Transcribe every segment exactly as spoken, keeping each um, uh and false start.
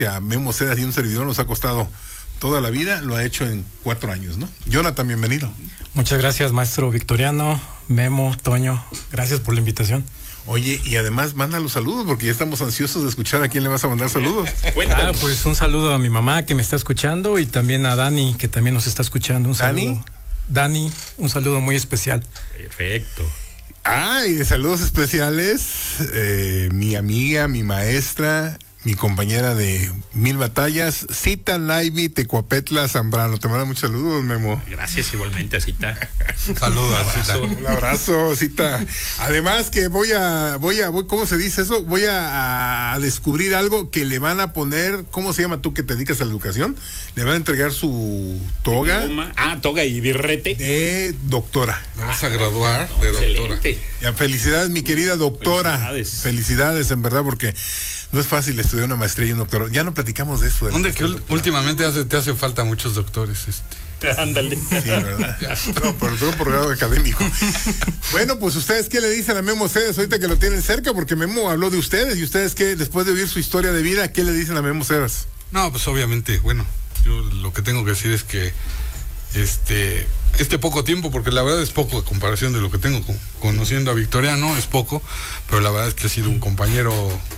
a Memo Cedas y un servidor nos ha costado toda la vida, lo ha hecho en cuatro años, ¿no? Jonathan, bienvenido. Muchas gracias, maestro Victoriano, Memo, Toño, gracias por la invitación. Oye, y además manda los saludos, porque ya estamos ansiosos de escuchar a quién le vas a mandar saludos. Ah, pues un saludo a mi mamá que me está escuchando y también a Dani que también nos está escuchando. Un ¿Dani? Saludo. Dani, un saludo muy especial. Perfecto. Ah, y de saludos especiales, eh, mi amiga, mi maestra, mi compañera de mil batallas, Cita Naivi Tecuapetla Zambrano. Te manda muchos saludos, Memo. Gracias igualmente, Cita. Saludos, Cita. Un abrazo, Cita. Además que voy a, voy a, voy, ¿cómo se dice eso? Voy a, a descubrir algo que le van a poner, ¿cómo se llama tú que te dedicas a la educación? Le van a entregar su toga. Ah, toga y birrete. De doctora. Me vas a graduar de doctora. Ya, felicidades, mi querida doctora. Felicidades. Felicidades, en verdad, porque no es fácil estudiar una maestría y un doctorado. Ya no platicamos de eso. ¿eh? ¿Dónde que últimamente hace, te hacen falta muchos doctores? Este. Ándale. Sí, ¿verdad? No, pero todo por grado académico. Bueno, pues ustedes qué le dicen a Memo Cedas ahorita que lo tienen cerca, porque Memo habló de ustedes, y ustedes qué, después de oír su historia de vida, ¿qué le dicen a Memo Cedas? No, pues obviamente, bueno, yo lo que tengo que decir es que este este poco tiempo, porque la verdad es poco a comparación de lo que tengo con, conociendo a Victoriano, es poco, pero la verdad es que ha sido un compañero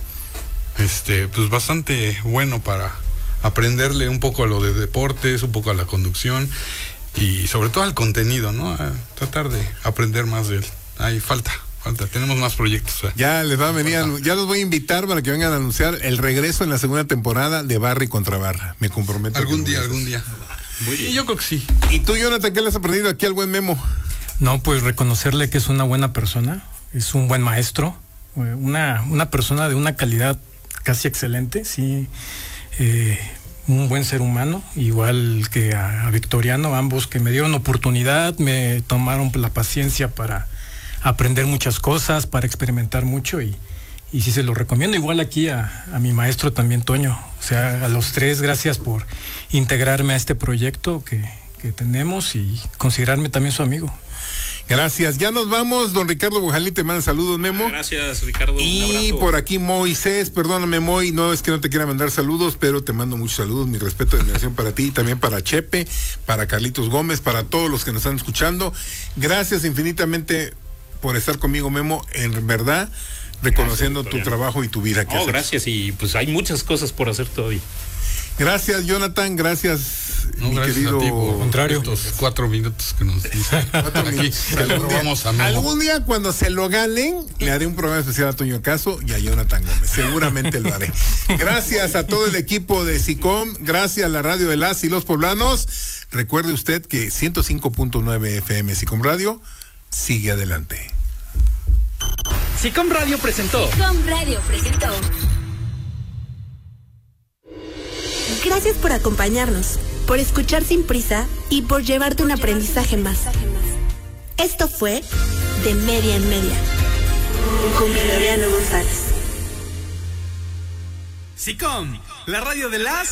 este pues bastante bueno para aprenderle un poco a lo de deportes, un poco a la conducción y sobre todo al contenido, ¿no? A tratar de aprender más de él. Hay falta, falta, tenemos más proyectos. ¿eh? Ya les va a venir, a, ya los voy a invitar para que vengan a anunciar el regreso en la segunda temporada de Barra y contra Barra. Me comprometo. Algún día, algún día. Y yo creo que sí. ¿Y tú, Jonathan, qué le has aprendido aquí al buen Memo? No, pues reconocerle que es una buena persona, es un buen maestro, una, una persona de una calidad casi excelente, sí, eh, un buen ser humano, igual que a, a Victoriano, ambos que me dieron oportunidad, me tomaron la paciencia para aprender muchas cosas, para experimentar mucho y, y sí se lo recomiendo, igual aquí a, a mi maestro también, Toño, o sea, a los tres, gracias por integrarme a este proyecto que, que tenemos y considerarme también su amigo. Gracias, ya nos vamos. Don Ricardo Bujalí te manda saludos, Memo. Gracias, Ricardo. Y por aquí Moisés, perdóname, Moy, no es que no te quiera mandar saludos, pero te mando muchos saludos, mi respeto y admiración para ti, y también para Chepe, para Carlitos Gómez, para todos los que nos están escuchando. Gracias infinitamente por estar conmigo, Memo, en verdad, reconociendo gracias, tu trabajo y tu vida. Oh, gracias, y pues hay muchas cosas por hacer todavía. Gracias, Jonathan, gracias, no, mi gracias querido. A ti por contrario. Estos cuatro minutos que nos dicen. Aquí, que le robamos a Memo. Algún día cuando se lo ganen, le haré un programa especial a Toño Caso y a Jonathan Gómez. Seguramente lo haré. Gracias a todo el equipo de SICOM, gracias a la radio de las y los poblanos. Recuerde usted que ciento cinco punto nueve F M SICOM Radio sigue adelante. SICOM Radio presentó. SICOM Radio presentó. Gracias por acompañarnos, por escuchar sin prisa y por llevarte un aprendizaje más. Esto fue De Media en Media con Victoriano González. SICOM, la radio de las